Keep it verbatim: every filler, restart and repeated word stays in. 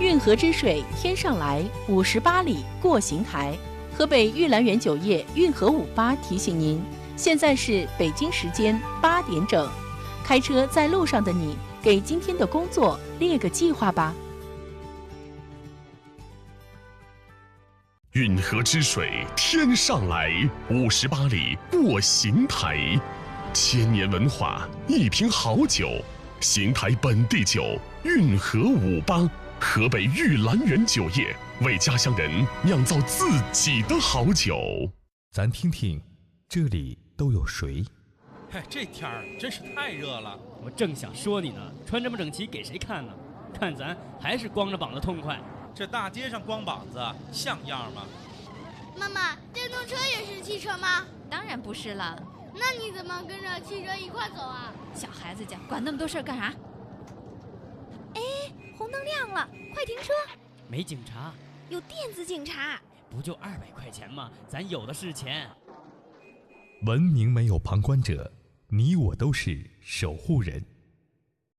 运河之水天上来，五十八里过邢台。河北玉兰园酒业运河五八提醒您，现在是北京时间八点整。开车在路上的你，给今天的工作列个计划吧。 运河之水天上来，五十八里过邢台。千年文化，一瓶好酒，邢台本地酒运河五八，河北玉兰园酒业为家乡人酿造自己的好酒。 咱听听，这里都有谁？ 哎，这天儿真是太热了。 我正想说你呢，穿这么整齐给谁看呢？看咱还是光着膀子痛快。 这大街上光膀子像样吗？ 妈妈，电动车也是汽车吗？ 当然不是了。 那你怎么跟着汽车一块走啊？ 小孩子家管那么多事儿干啥？哎，红灯亮了，快停车！ 没警察， 有电子警察。 不就二百块钱吗？咱有的是钱。 文明没有旁观者，你我都是守护人。